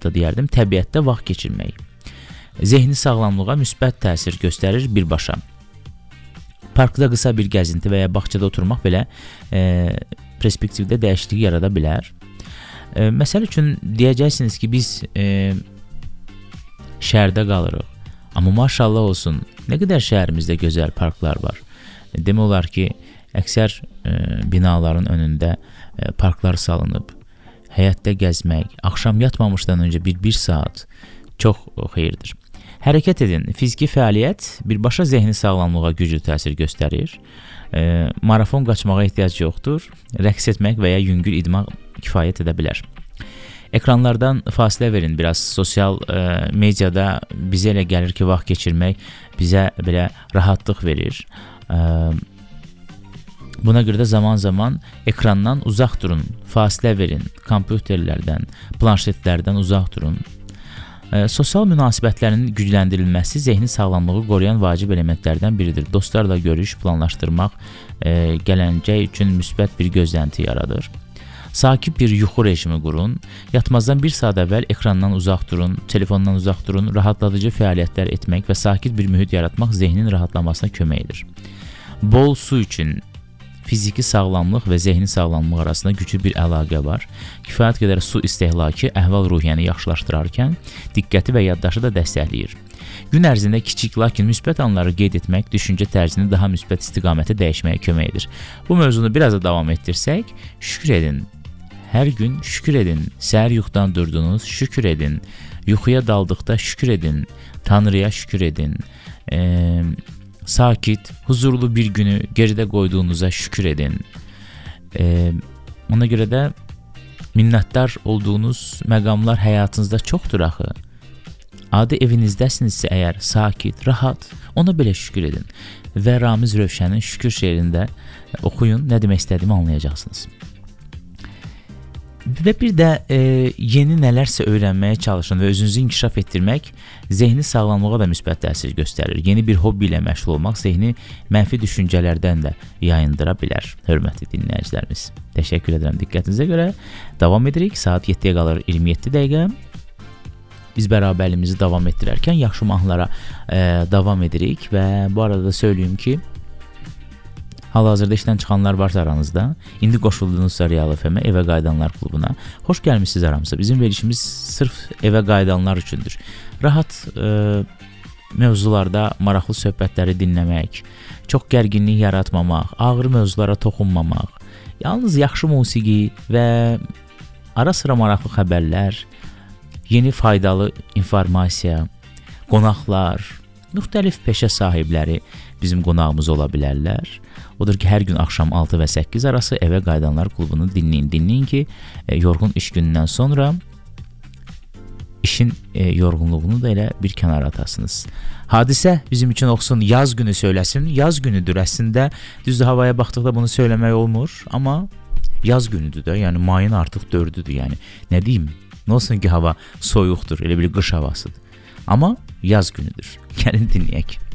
hətta deyərdim, təbiətdə vaxt keçirmək. Zehni sağlamlığa müsbət təsir göstərir birbaşa. Parkda qısa bir gəzinti və ya bağçada oturmaq belə perspektivdə dəyişiklik yarada bilər. Məsəl üçün deyəcəksiniz ki, biz şəhərdə qalırıq. Amma maşallah olsun, nə qədər şəhərimizdə gözəl parklar var. Demək olar ki, əksər binaların önündə parklar salınıb. Həyətdə gəzmək, axşam yatmamışdan öncə bir saat çox xeyirdir. Hərəkət edin. Fiziki fəaliyyət birbaşa zehni sağlamlığa güclü təsir göstərir. Marafon qaçmağa ehtiyac yoxdur. Rəqs etmək və ya yüngül idman kifayət edə bilər. Ekranlardan fasilə verin. Biraz sosial mediada bizə elə gəlir ki, vaxt keçirmək bizə belə rahatlıq verir. Buna görə də zaman-zaman ekrandan uzaq durun, fasilə verin. Kompüterlərdən, planşetlərdən uzaq durun. Sosial münasibətlərin gücləndirilməsi zehni sağlamlığı qoruyan vacib elementlərdən biridir. Dostlarla görüş planlaşdırmaq gələcək üçün müsbət bir gözlənti yaradır. Sakit bir yuxu rejimi qurun. Yatmazdan bir saat əvvəl ekrandan uzaq durun, telefondan uzaq durun. Rahatladıcı fəaliyyətlər etmək və sakit bir mühit yaratmaq zehnin rahatlamasına kömək edir. Bol su üçün fiziki sağlamlıq və zehni sağlamlıq arasında güclü bir əlaqə var. Kifayət qədər su istehlakı əhval-ruhiyyəni yaxşılaşdırarkən diqqəti və yaddaşı da dəstəkləyir. Gün ərzində kiçik, lakin müsbət anları qeyd etmək düşüncə tərzini daha müsbət istiqamətə dəyişməyə kömək edir. Bu mövzunu biraz da davam etdirsək, şükür edin. Hər gün şükür edin. Səhər yuxudan durdunuz, şükür edin. Yuxuya daldıqda şükür edin. Tanrıya şükür edin. Sakit, huzurlu bir günü geridə qoyduğunuza şükür edin. Ona görə də minnətdar olduğunuz məqamlar həyatınızda çoxdur axı. Adi evinizdəsinizsə əgər sakit, rahat, ona belə şükür edin. Və Ramiz Rövşənin şükür şeirində oxuyun, nə demək istədiyimi anlayacaqsınız. Və bir də yeni nələrsə öyrənməyə çalışın və özünüzü inkişaf etdirmək zehni sağlamlığa da müsbət təsir göstərir. Yeni bir hobbi ilə məşğul olmaq zehni mənfi düşüncələrdən də yayındıra bilər. Hörmətli dinləyicilərimiz, təşəkkür edirəm diqqətinizə görə. Davam edirik. Saat 7-yə qalır 27 dəqiqə. Biz bərabərliyimizi davam etdirərkən yaxşı mahnılara davam edirik və bu arada da söyləyim ki, hal-hazırda işdən çıxanlar varsa aranızda, indi qoşuldunuzsa Real FM-ə, Evə Qayıdanlar klubuna. Xoş gəlmişsiniz aramıza. Bizim verilişimiz sırf evə qayıdanlar üçündür. Rahat mövzularda maraqlı söhbətləri dinləmək, çox gərginlik yaratmamaq, ağır mövzulara toxunmamaq, yalnız yaxşı musiqi və ara-sıra maraqlı xəbərlər, yeni faydalı informasiya, qonaqlar, müxtəlif peşə sahibləri bizim qonağımız ola bilərlər. Odur ki, hər gün axşam 6 və 8 arası Evə Qayıdanlar klubunu dinləyin. Dinləyin ki, yorğun iş günündən sonra işin yorğunluğunu da elə bir kənara atasınız. Hadisə bizim üçün oxusun, yaz günü söyləsin. Yaz günüdür əslində. Düzdür, havaya baxdıqda bunu söyləmək olmur, amma yaz günüdür də, yəni mayın artıq 4-düdür, yəni nə deyim? Nə olsun ki, hava soyuqdur, elə bir qış havasıdır. Amma yaz günüdür. Gəlin dinləyək.